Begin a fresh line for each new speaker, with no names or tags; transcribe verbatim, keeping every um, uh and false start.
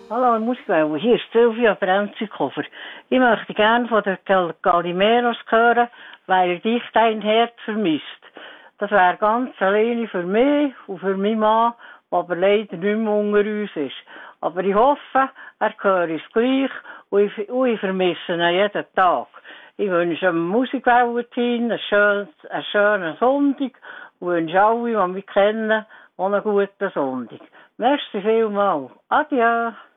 Hallo Musikwelle, hier ist Silvia Brenzikofer. Ich möchte gerne von den Gal Galimeros hören, weil dich dein Herz vermisst. Das wäre ganz alleine für mich und für meinen Mann, der aber leider nicht mehr unter uns ist. Aber ich hoffe, er höre es gleich und ich, und ich vermisse ihn jeden Tag. Ich wünsche dem Musikwelle-Team einen schönen, einen schönen Sonntag und wünsche alle, die mich kennen, auch einen guten Sonntag. Merci vielmals. Adieu.